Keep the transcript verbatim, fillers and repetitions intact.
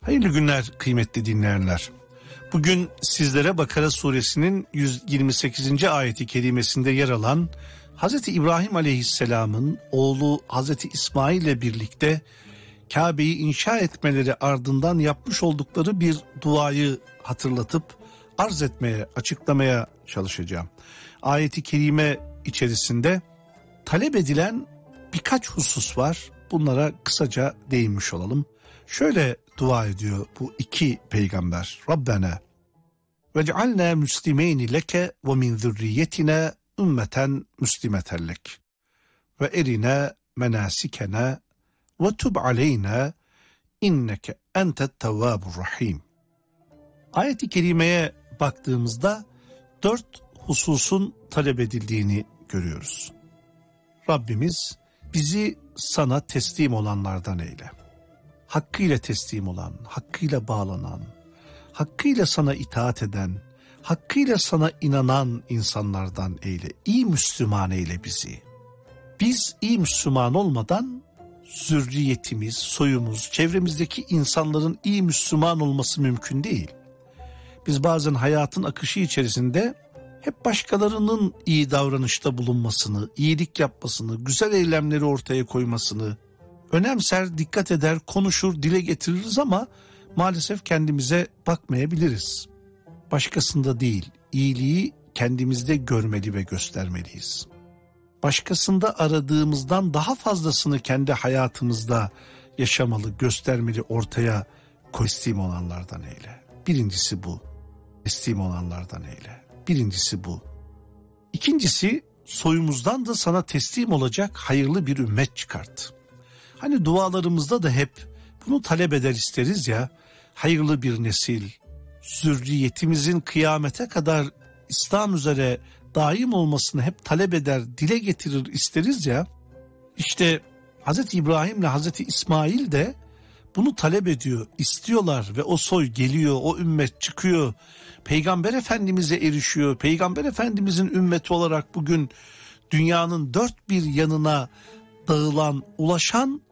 Hayırlı günler kıymetli dinleyenler. Bugün sizlere Bakara suresinin yüz yirmi sekizinci ayeti kerimesinde yer alan Hazreti İbrahim aleyhisselamın oğlu Hazreti İsmail ile birlikte Kabe'yi inşa etmeleri ardından yapmış oldukları bir duayı hatırlatıp arz etmeye, açıklamaya çalışacağım. Ayeti kerime içerisinde talep edilen birkaç husus var. Bunlara kısaca değinmiş olalım. Şöyle dua ediyor bu iki peygamber. Rabbena vec'alna müslimeyni leke ve min zürriyetina ümmeten müslimeten lek ve erina menasikena ve tub aleyna inneke entet tevvabur rahim. Ayet-i kerimeye baktığımızda dört hususun talep edildiğini görüyoruz. Rabbimiz bizi sana teslim olanlardan eyle. Hakkıyla teslim olan, hakkıyla bağlanan, hakkıyla sana itaat eden, hakkıyla sana inanan insanlardan eyle. İyi Müslüman eyle bizi. Biz iyi Müslüman olmadan zürriyetimiz, soyumuz, çevremizdeki insanların iyi Müslüman olması mümkün değil. Biz bazen hayatın akışı içerisinde hep başkalarının iyi davranışta bulunmasını, iyilik yapmasını, güzel eylemleri ortaya koymasını önemser, dikkat eder, konuşur, dile getiririz ama maalesef kendimize bakmayabiliriz. Başkasında değil, iyiliği kendimizde görmeli ve göstermeliyiz. Başkasında aradığımızdan daha fazlasını kendi hayatımızda yaşamalı, göstermeli, ortaya teslim olanlardan eyle. Birincisi bu. Teslim olanlardan eyle. Birincisi bu. İkincisi, soyumuzdan da sana teslim olacak hayırlı bir ümmet çıkart. Hani dualarımızda da hep bunu talep eder isteriz ya, hayırlı bir nesil, zürriyetimizin kıyamete kadar İslam üzere daim olmasını hep talep eder, dile getirir isteriz ya. İşte Hazreti İbrahim ile Hazreti İsmail de bunu talep ediyor, istiyorlar ve o soy geliyor, o ümmet çıkıyor. Peygamber Efendimiz'e erişiyor. Peygamber Efendimiz'in ümmeti olarak bugün dünyanın dört bir yanına dağılan, ulaşan